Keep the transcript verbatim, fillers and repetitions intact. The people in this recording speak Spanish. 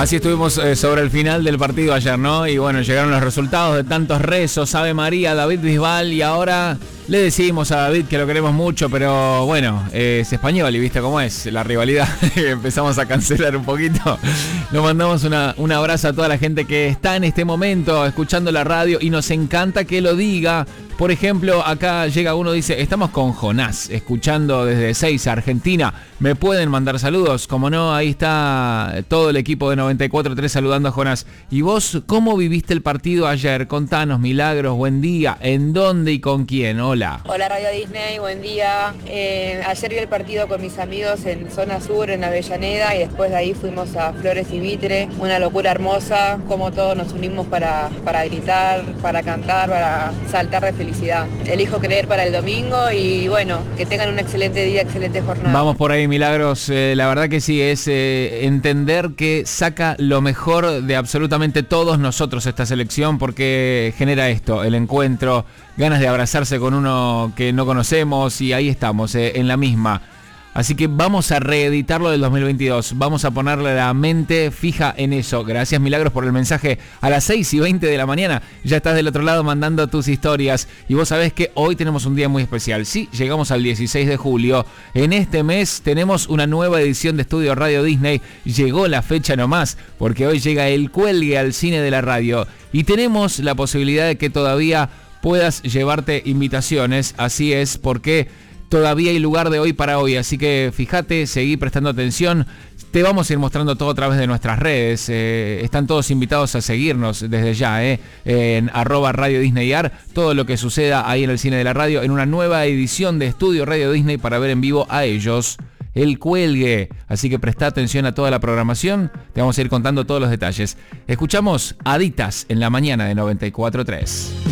Así estuvimos eh, sobre el final del partido ayer, ¿no? Y bueno, llegaron los resultados de tantos rezos, Ave María, David Bisbal, y ahora le decimos a David que lo queremos mucho, pero bueno, eh, es español y viste cómo es la rivalidad. Empezamos a cancelar un poquito. Nos mandamos una, un abrazo a toda la gente que está en este momento escuchando la radio y nos encanta que lo diga. Por ejemplo, acá llega uno, dice, estamos con Jonás, escuchando desde Ezeiza, Argentina. ¿Me pueden mandar saludos? Como no, ahí está todo el equipo de noventa y cuatro punto tres saludando a Jonás. ¿Y vos cómo viviste el partido ayer? Contanos, Milagros, buen día. ¿En dónde y con quién? Hola. Hola Radio Disney, buen día. Eh, ayer vi el partido con mis amigos en Zona Sur, en Avellaneda, y después de ahí fuimos a Flores y Mitre. Una locura hermosa, como todos nos unimos para, para gritar, para cantar, para saltar de felicidad. Elijo creer para el domingo y bueno, que tengan un excelente día, excelente jornada. Vamos por ahí, Milagros. Eh, la verdad que sí, es eh, entender que saca lo mejor de absolutamente todos nosotros esta selección, porque genera esto, el encuentro, ganas de abrazarse con uno que no conocemos, y ahí estamos, eh, en la misma. Así que vamos a reeditarlo del dos mil veintidós, vamos a ponerle la mente fija en eso. Gracias, Milagros, por el mensaje. A las seis y veinte de la mañana ya estás del otro lado mandando tus historias, y vos sabés que hoy tenemos un día muy especial. Sí, llegamos al dieciséis de julio, en este mes tenemos una nueva edición de Estudio Radio Disney. Llegó la fecha nomás, porque hoy llega El Cuelgue al cine de la radio, y tenemos la posibilidad de que todavía puedas llevarte invitaciones. Así es, porque todavía hay lugar de hoy para hoy, así que fíjate, seguí prestando atención. Te vamos a ir mostrando todo a través de nuestras redes. Eh, están todos invitados a seguirnos desde ya, eh, en arroba Radio Disneyar. Todo lo que suceda ahí en el cine de la radio, en una nueva edición de Estudio Radio Disney para ver en vivo a ellos, El Cuelgue. Así que presta atención a toda la programación. Te vamos a ir contando todos los detalles. Escuchamos Aditas en la mañana de noventa y cuatro punto tres.